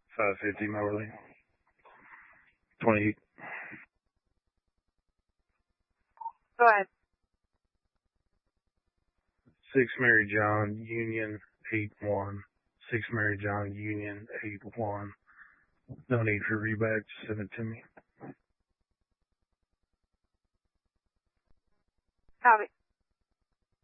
550 Mowerly. 20. Go ahead. 6 Mary John, Union 81. 6 Mary John, Union 81. No need for rebate. Just send it to me. Copy.